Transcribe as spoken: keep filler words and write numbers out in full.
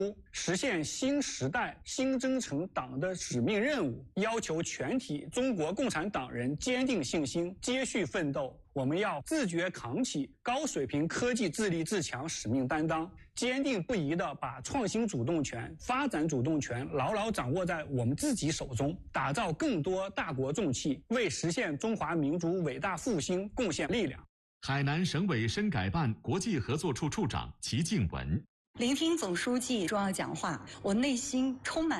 实现新时代新征程党的使命任务，要求全体中国共产党人坚定信心，接续奋斗。我们要自觉扛起高水平科技自立自强使命担当，坚定不移地把创新主动权、发展主动权牢牢掌握在我们自己手中，打造更多大国重器，为实现中华民族伟大复兴贡献力量。 海南省委深改办国际合作处处长齐静文。 聆听总书记重要讲话，我内心充满